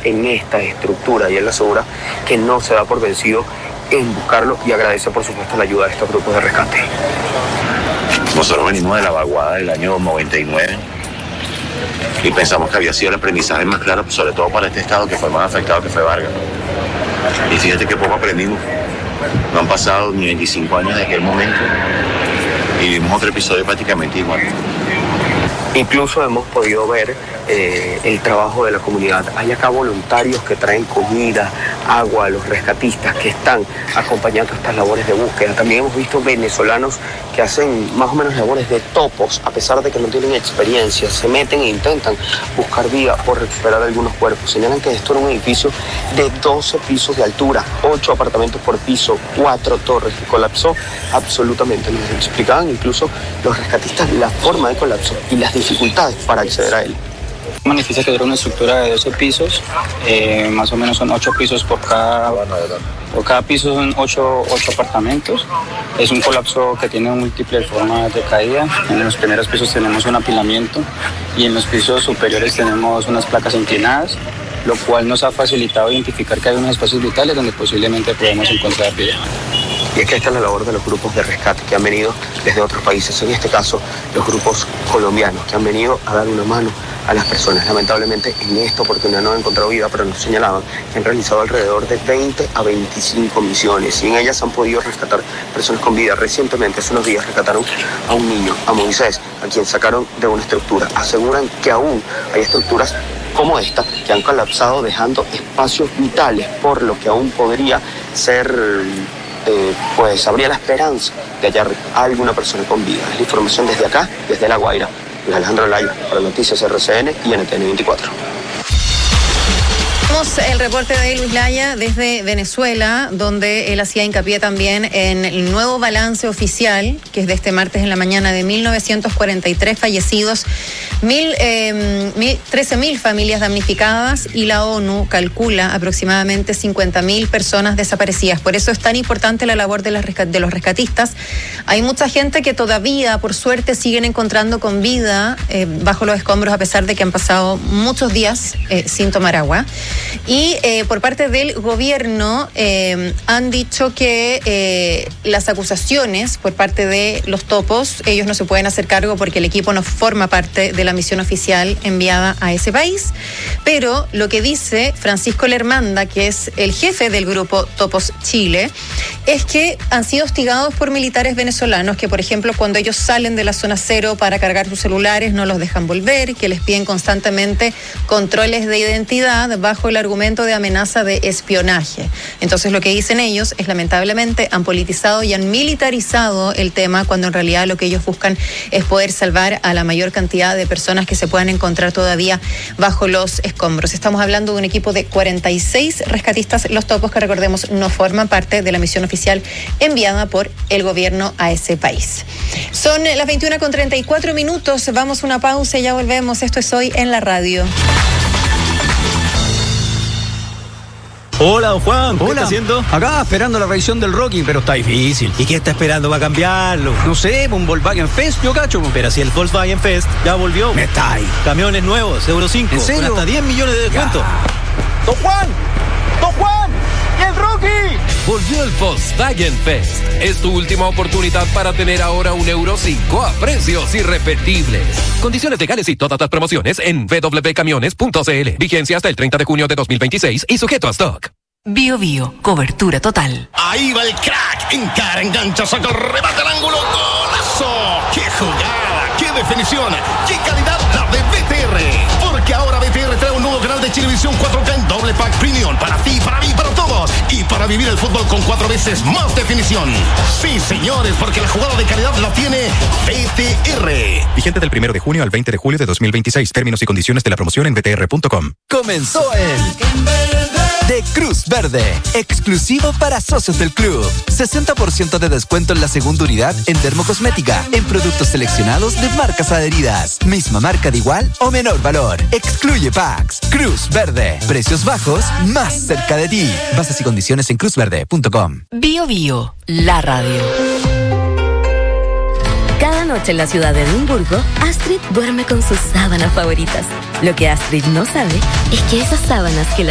en esta estructura y él asegura que no se da por vencido en buscarlo y agradece por supuesto la ayuda de estos grupos de rescate. Nosotros venimos de la vaguada del año 99 y pensamos que había sido el aprendizaje más claro, sobre todo para este estado que fue más afectado, que fue Vargas. Y fíjate que poco aprendimos. No han pasado ni 25 años de aquel momento y vimos otro episodio prácticamente igual. Incluso hemos podido ver el trabajo de la comunidad. Hay acá voluntarios que traen comida, agua a los rescatistas que están acompañando estas labores de búsqueda. También hemos visto venezolanos que hacen más o menos labores de topos, a pesar de que no tienen experiencia. Se meten e intentan buscar vida o recuperar algunos cuerpos. Señalan que esto era un edificio de 12 pisos de altura, 8 apartamentos por piso, 4 torres, que colapsó absolutamente. Nos explicaban incluso los rescatistas la forma de colapso y las dificultades para acceder a él. Un edificio que era una estructura de 12 pisos, más o menos son 8 pisos por cada piso, son 8 apartamentos. Es un colapso que tiene múltiples formas de caída. En los primeros pisos tenemos un apilamiento y en los pisos superiores tenemos unas placas inclinadas, lo cual nos ha facilitado identificar que hay unos espacios vitales donde posiblemente podemos encontrar vida. Y es que esta es la labor de los grupos de rescate que han venido desde otros países, en este caso los grupos colombianos, que han venido a dar una mano a las personas. Lamentablemente en esta oportunidad no han encontrado vida, pero nos señalaban que han realizado alrededor de 20 a 25 misiones y en ellas han podido rescatar personas con vida. Recientemente, hace unos días, rescataron a un niño, a Moisés, a quien sacaron de una estructura. Aseguran que aún hay estructuras como esta que han colapsado dejando espacios vitales, por lo que aún podría ser... pues habría la esperanza de hallar a alguna persona con vida. Es la información desde acá, desde La Guaira. Luis Alejandro Laya, para Noticias RCN y NTN 24. El reporte de Luis Laya desde Venezuela, donde él hacía hincapié también en el nuevo balance oficial, que es de este martes en la mañana, de 1.943 fallecidos, 13.000 familias damnificadas y la ONU calcula aproximadamente 50.000 personas desaparecidas. Por eso es tan importante la labor de los rescatistas. Hay mucha gente que todavía, por suerte, siguen encontrando con vida bajo los escombros, a pesar de que han pasado muchos días sin tomar agua. Y por parte del gobierno han dicho que las acusaciones por parte de los topos, ellos no se pueden hacer cargo porque el equipo no forma parte de la misión oficial enviada a ese país. Pero lo que dice Francisco Lermanda, que es el jefe del grupo Topos Chile, es que han sido hostigados por militares venezolanos que, por ejemplo, cuando ellos salen de la zona cero para cargar sus celulares, no los dejan volver, que les piden constantemente controles de identidad bajo el argumento de amenaza de espionaje. Entonces lo que dicen ellos es, lamentablemente, han politizado y han militarizado el tema, cuando en realidad lo que ellos buscan es poder salvar a la mayor cantidad de personas que se puedan encontrar todavía bajo los escombros. Estamos hablando de un equipo de 46 rescatistas, los topos, que recordemos no forman parte de la misión oficial enviada por el gobierno a ese país. Son las 21:34. Vamos a una pausa y ya volvemos. Esto es Hoy en la Radio. Hola, don Juan, ¿qué está haciendo? Acá esperando la revisión del Rocking, pero está difícil. ¿Y qué está esperando para cambiarlo? No sé, un Volkswagen Fest, yo cacho. Pero si el Volkswagen Fest ya volvió. Me está ahí. Camiones nuevos, Euro 5, ¿en serio? con hasta 10 millones de descuento. ¡Don Juan! ¡Don Juan! ¡Y el Rocky! Volvió el Volkswagen Fest. Es tu última oportunidad para tener ahora un Euro 5 a precios irrepetibles. Condiciones legales y todas las promociones en www.camiones.cl. Vigencia hasta el 30 de junio de 2026 y sujeto a stock. Bio Bio, cobertura total. Ahí va el crack. Encara, engancha, saca el remate al ángulo. ¡Golazo! ¡Qué jugada! ¡Qué definición! ¡Qué calidad la de BTR! Porque ahora BTR trae un nuevo canal de Chilevisión 4K en doble pack premium. Para ti, para mí, para todos. Y para vivir el fútbol con 4 veces más definición. Sí, señores, porque la jugada de calidad la tiene BTR. Vigente del 1 de junio al 20 de julio de 2026. Términos y condiciones de la promoción en btr.com. Comenzó de Cruz Verde, exclusivo para socios del club. 60% de descuento en la segunda unidad en dermocosmética, en productos seleccionados de marcas adheridas. Misma marca de igual o menor valor. Excluye packs. Cruz Verde, precios bajos más cerca de ti. Bases y condiciones en cruzverde.com. Bio Bio, la radio. Cada noche en la ciudad de Edimburgo, Astrid duerme con sus sábanas favoritas. Lo que Astrid no sabe es que esas sábanas que